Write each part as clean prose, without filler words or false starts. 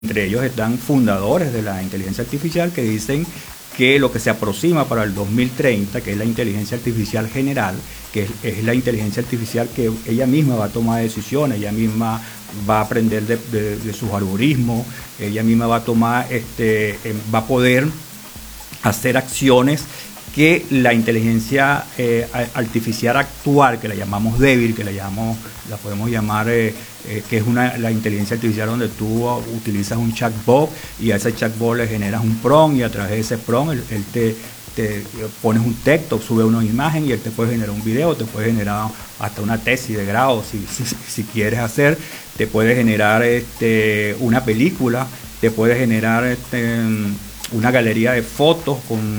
Entre ellos están fundadores de la inteligencia artificial que dicen que lo que se aproxima para el 2030, que es la inteligencia artificial general, que es la inteligencia artificial que ella misma va a tomar decisiones, ella misma va a aprender de sus algoritmos, ella misma va a tomar, va a poder hacer acciones que la inteligencia artificial actual, que la llamamos débil, la podemos llamar, que es la inteligencia artificial donde tú utilizas un chatbot y a ese chatbot le generas un prompt y a través de ese prompt él te pones un texto, sube una imagen y él te puede generar un video, te puede generar hasta una tesis de grado si quieres hacer, te puede generar una película, te puede generar una galería de fotos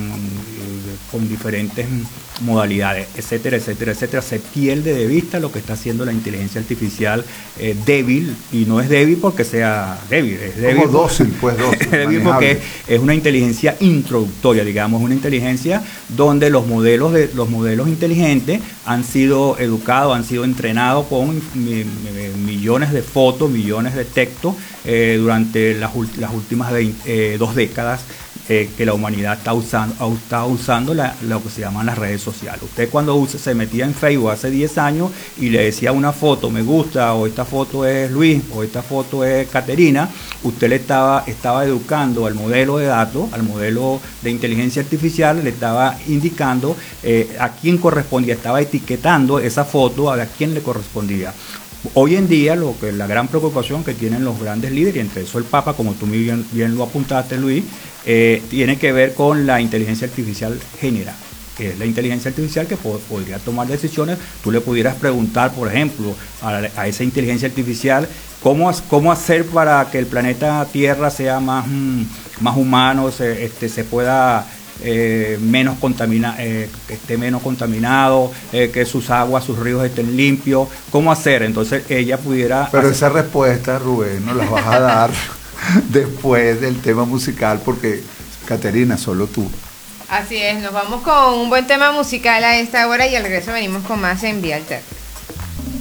con diferentes modalidades, etcétera, etcétera, etcétera. Se pierde de vista lo que está haciendo la inteligencia artificial débil, y no es débil porque sea débil, es débil. Como dócil, pues dócil. Es débil porque es una inteligencia introductoria, digamos, una inteligencia donde los modelos inteligentes han sido educados, han sido entrenados con millones de fotos, millones de textos durante las últimas 2 décadas. Que la humanidad está usando lo que se llaman las redes sociales. Usted cuando se metía en Facebook hace 10 años y le decía una foto, me gusta, o esta foto es Luis, o esta foto es Caterina, usted le estaba educando al modelo de datos, al modelo de inteligencia artificial, le estaba indicando a quién correspondía, estaba etiquetando esa foto a quién le correspondía. Hoy en día la gran preocupación que tienen los grandes líderes, y entre eso el Papa, como tú bien lo apuntaste, Luis, tiene que ver con la inteligencia artificial general, que es la inteligencia artificial que podría tomar decisiones. Tú le pudieras preguntar, por ejemplo, a esa inteligencia artificial cómo hacer para que el planeta Tierra sea más humano, se pueda esté menos contaminado, que sus aguas, sus ríos estén limpios, cómo hacer. Entonces ella pudiera... Pero esa respuesta, Rubén, nos la vas a dar después del tema musical, porque Caterina, solo tú. Así es, nos vamos con un buen tema musical a esta hora y al regreso venimos con más en Vía Alterna.